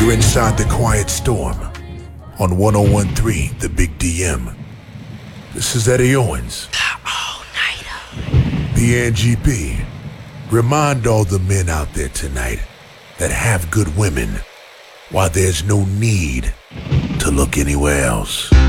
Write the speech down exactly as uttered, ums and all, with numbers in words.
You're inside the Quiet Storm on one oh one point three The Big D M. This is Eddie Owens. All-nighter. The N G P. Remind all the men out there tonight that have good women while there's no need to look anywhere else.